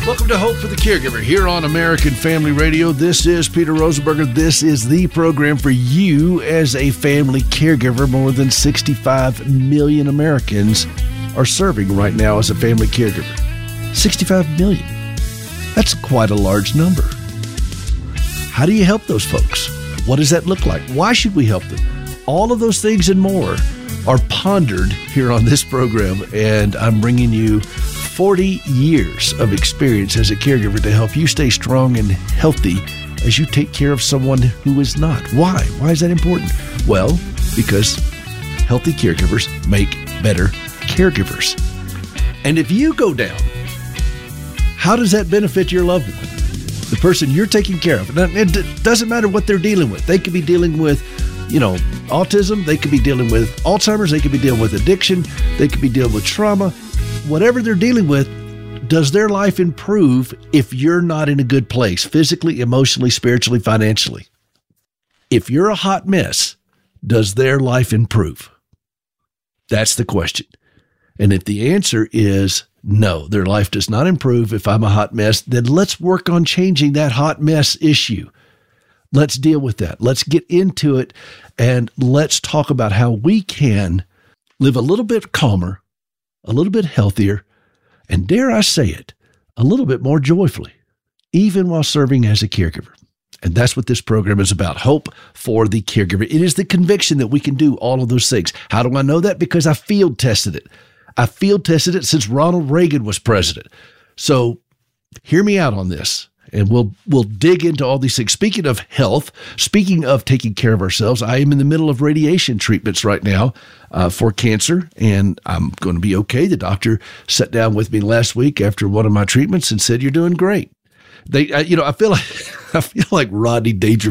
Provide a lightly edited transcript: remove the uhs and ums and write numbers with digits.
Welcome to Hope for the Caregiver here on American Family Radio. This is Peter Rosenberger. This is the program for you as a family caregiver. More than 65 million Americans are serving right now as a family caregiver. 65 million. That's quite a large number. How do you help those folks? What does that look like? Why should we help them? All of those things and more are pondered here on this program, and I'm bringing you 40 years of experience as a caregiver to help you stay strong and healthy as you take care of someone who is not. Why? Why is that important? Well, because healthy caregivers make better caregivers. And if you go down, how does that benefit your loved one? The person you're taking care of. It doesn't matter what they're dealing with. They could be dealing with, autism. They could be dealing with Alzheimer's. They could be dealing with addiction. They could be dealing with trauma. Whatever they're dealing with, does their life improve if you're not in a good place, physically, emotionally, spiritually, financially? If you're a hot mess, does their life improve? That's the question. And if the answer is no, their life does not improve if I'm a hot mess, then let's work on changing that hot mess issue. Let's deal with that. Let's get into it, and let's talk about how we can live a little bit calmer, a little bit healthier, and dare I say it, a little bit more joyfully, even while serving as a caregiver. And that's what this program is about, Hope for the Caregiver. It is the conviction that we can do all of those things. How do I know that? Because I field tested it. I field tested it since Ronald Reagan was president. So hear me out on this, and we'll dig into all these things. Speaking of health, speaking of taking care of ourselves, I am in the middle of radiation treatments right now for cancer, and I'm going to be okay. The doctor sat down with me last week after one of my treatments and said, "You're doing great." I feel like Rodney Dangerfield